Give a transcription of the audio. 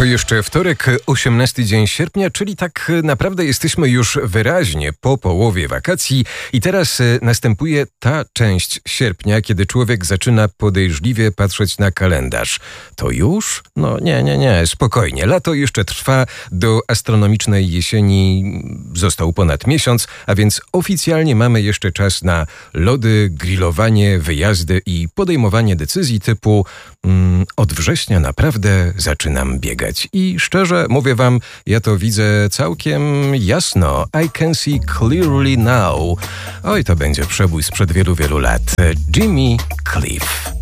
To jeszcze wtorek, 18 dzień sierpnia, czyli tak naprawdę jesteśmy już wyraźnie po połowie wakacji i teraz następuje ta część sierpnia, kiedy człowiek zaczyna podejrzliwie patrzeć na kalendarz. To już? No nie, spokojnie. Lato jeszcze trwa, do astronomicznej jesieni został ponad miesiąc, a więc oficjalnie mamy jeszcze czas na lody, grillowanie, wyjazdy i podejmowanie decyzji typu od września naprawdę zaczynam biegać. I szczerze mówię wam, ja to widzę całkiem jasno. I can see clearly now. Oj, to będzie przebój sprzed wielu, wielu lat. Jimmy Cliff.